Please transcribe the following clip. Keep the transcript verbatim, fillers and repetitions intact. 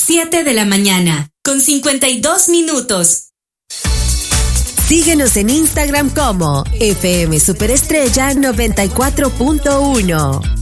siete de la mañana, con cincuenta y dos minutos. Síguenos en Instagram como F M Superestrella noventa y cuatro punto uno.